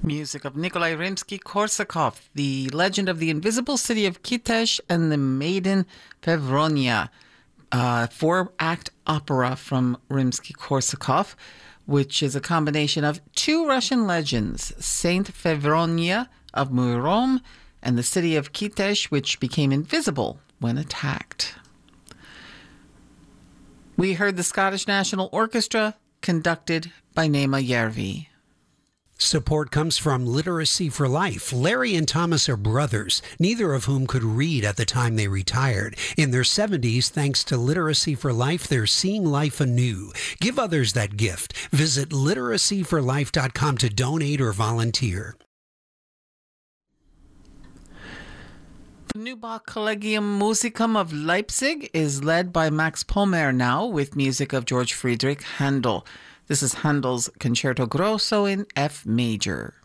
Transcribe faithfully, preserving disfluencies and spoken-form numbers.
Music of Nikolai Rimsky-Korsakov, The Legend of the Invisible City of Kitesh and the Maiden Fevronia, a four-act opera from Rimsky-Korsakov, which is a combination of two Russian legends, Saint Fevronia of Murom and the city of Kitesh, which became invisible when attacked. We heard the Scottish National Orchestra, conducted by Nema Järvi. Support comes from Literacy for Life. Larry and Thomas are brothers, neither of whom could read at the time they retired. In their seventies, thanks to Literacy for Life, they're seeing life anew. Give others that gift. Visit literacy for life dot com to donate or volunteer. The Neubach Collegium Musicum of Leipzig is led by Max Pomer now, with music of George Friedrich Handel. This is Handel's Concerto Grosso in F major.